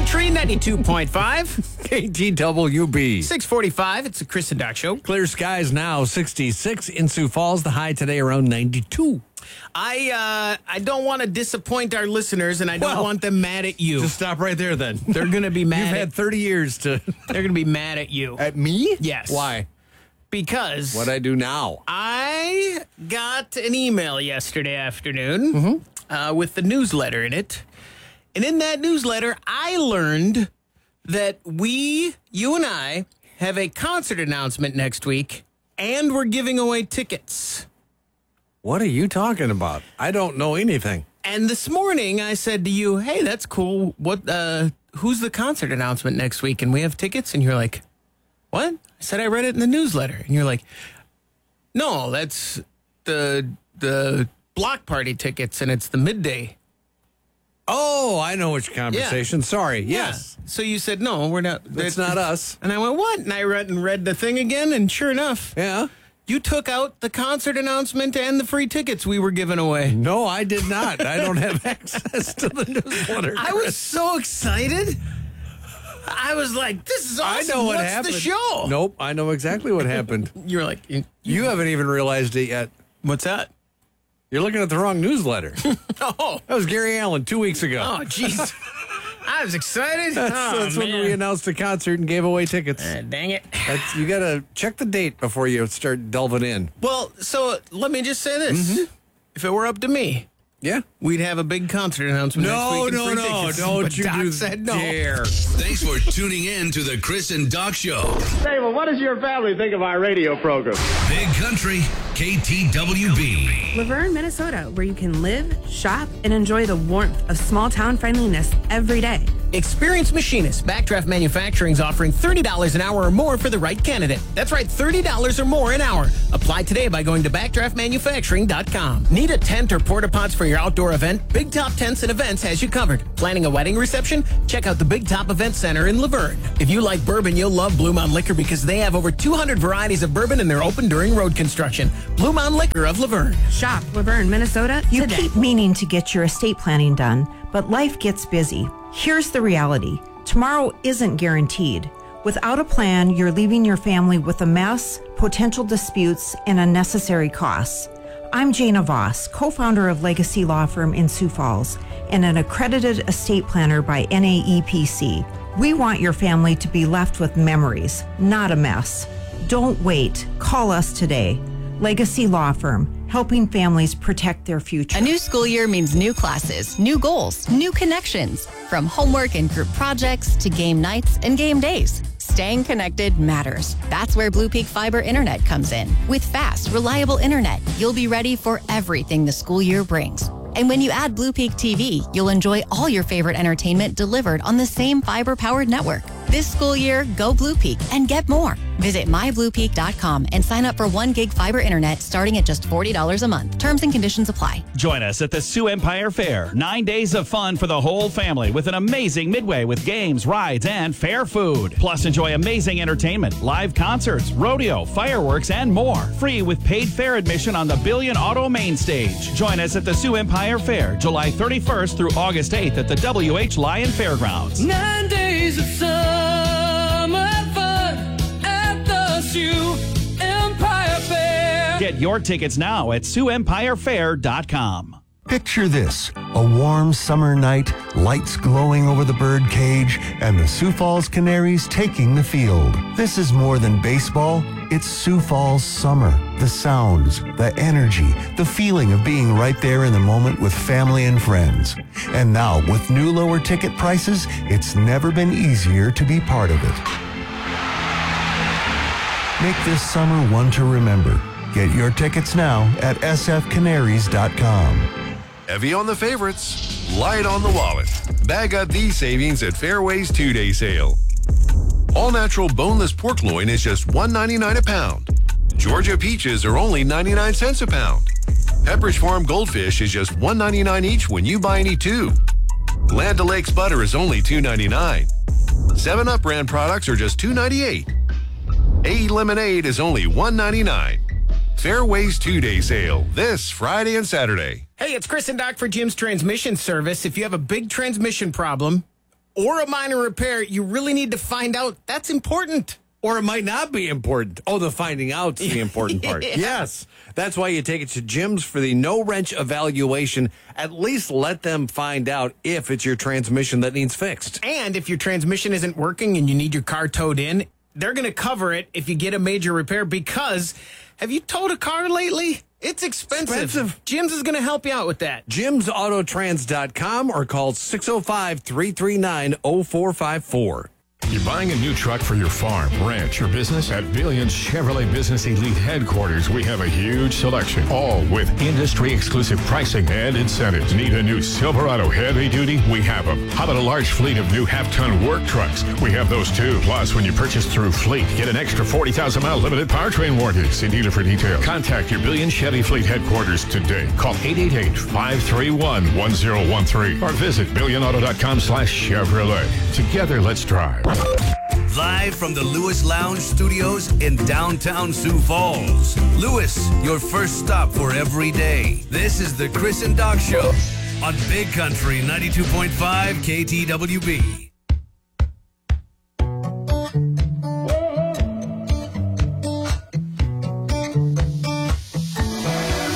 Country 92.5. KTWB. 645. It's the Chris and Doc Show. Clear skies now, 66 in Sioux Falls. The high today around 92. I don't want to disappoint our listeners, and I don't want them mad at you. Just stop right there then. They're going to be mad. You've had 30 years to... They're going to be mad at you. At me? Yes. Why? Because... What'd I do now? I got an email yesterday afternoon with the newsletter in it. And in that newsletter, I learned that you and I, have a concert announcement next week, and we're giving away tickets. What are you talking about? I don't know anything. And this morning, I said to you, hey, that's cool. Who's the concert announcement next week? And we have tickets? And you're like, what? I said, I read it in the newsletter. And you're like, no, that's the block party tickets, and it's the midday. Oh, I know which conversation. Yeah. Sorry. Yes. Yeah. So you said, no, we're not. That's not us. And I went, what? And I read the thing again, and sure enough. Yeah. You took out the concert announcement and the free tickets we were giving away. No, I did not. I don't have access to the newsletter. I was so excited. I was like, this is awesome. I know what What's happened. the show? Nope, I know exactly what happened. You're like... You haven't even realized it yet. What's that? You're looking at the wrong newsletter. Oh. That was Gary Allen 2 weeks ago. Oh, jeez. I was excited. That's when we announced the concert and gave away tickets. Dang it. You got to check the date before you start delving in. Well, so let me just say this. If it were up to me, yeah, we'd have a big concert announcement next week. No, don't but you Doc do said no. dare. Thanks for tuning in to the Chris and Doc Show. Say, well, what does your family think of our radio program? Big Country, KTWB. Laverne, Minnesota, where you can live, shop, and enjoy the warmth of small-town friendliness every day. Experienced machinist, Backdraft Manufacturing is offering $30 an hour or more for the right candidate. That's right, $30 or more an hour. Apply today by going to backdraftmanufacturing.com. Need a tent or porta pots for your outdoor event? Big Top Tents and Events has you covered. Planning a wedding reception? Check out the Big Top Event Center in Laverne. If you like bourbon, you'll love Blue Mountain Liquor because they have over 200 varieties of bourbon and they're open during road construction. Blue Mountain Liquor of Laverne. Shop Laverne, Minnesota You today. keep meaning to get your estate planning done, but life gets busy. Here's the reality. Tomorrow isn't guaranteed. Without a plan, you're leaving your family with a mess, potential disputes, and unnecessary costs. I'm Jana Voss, co-founder of Legacy Law Firm in Sioux Falls and an accredited estate planner by NAEPC. We want your family to be left with memories, not a mess. Don't wait. Call us today. Legacy Law Firm, helping families protect their future. A new school year means new classes, new goals, new connections. From homework and group projects to game nights and game days. Staying connected matters. That's where Blue Peak Fiber Internet comes in. With fast, reliable internet, you'll be ready for everything the school year brings. And when you add Blue Peak TV, you'll enjoy all your favorite entertainment delivered on the same fiber-powered network. This school year, go Blue Peak and get more. Visit mybluepeak.com and sign up for 1 gig fiber internet starting at just $40 a month. Terms and conditions apply. Join us at the Sioux Empire Fair. 9 days of fun for the whole family with an amazing midway with games, rides, and fair food. Plus, enjoy amazing entertainment, live concerts, rodeo, fireworks, and more. Free with paid fair admission on the Billion Auto Main Stage. Join us at the Sioux Empire Fair, July 31st through August 8th at the W.H. Lyon Fairgrounds. 9 days of summer fun at the Sioux Empire Fair. Get your tickets now at SiouxEmpireFair.com. Picture this, a warm summer night, lights glowing over the bird cage, and the Sioux Falls Canaries taking the field. This is more than baseball, it's Sioux Falls summer. The sounds, the energy, the feeling of being right there in the moment with family and friends. And now, with new lower ticket prices, it's never been easier to be part of it. Make this summer one to remember. Get your tickets now at sfcanaries.com. Heavy on the favorites, light on the wallet. Bag up these savings at Fairway's 2-day sale. All-natural boneless pork loin is just $1.99 a pound. Georgia peaches are only 99 cents a pound. Pepperidge Farm goldfish is just $1.99 each when you buy any 2. Land O'Lakes butter is only $2.99. 7-Up brand products are just $2.98. AE lemonade is only $1.99. Fairway's 2-day sale this Friday and Saturday. Hey, it's Chris and Doc for Jim's Transmission Service. If you have a big transmission problem or a minor repair, you really need to find out. That's important. Or it might not be important. Oh, the finding out's the important part. Yeah. Yes. That's why you take it to Jim's for the no-wrench evaluation. At least let them find out if it's your transmission that needs fixed. And if your transmission isn't working and you need your car towed in, they're going to cover it if you get a major repair because have you towed a car lately? It's expensive. Jim's is going to help you out with that. JimsAutotrans.com or call 605-339-0454. You're buying a new truck for your farm, ranch, or business? At Billions Chevrolet Business Elite Headquarters, we have a huge selection, all with industry-exclusive pricing and incentives. Need a new Silverado heavy duty? We have them. How about a large fleet of new half-ton work trucks? We have those too. Plus, when you purchase through Fleet, get an extra 40,000-mile limited powertrain warranty. See dealer for details. Contact your Billions Chevy Fleet Headquarters today. Call 888-531-1013 or visit billionauto.com/Chevrolet. Together, let's drive. Live from the Lewis Lounge Studios in downtown Sioux Falls. Lewis, your first stop for every day. This is the Chris and Doc Show on Big Country 92.5 KTWB.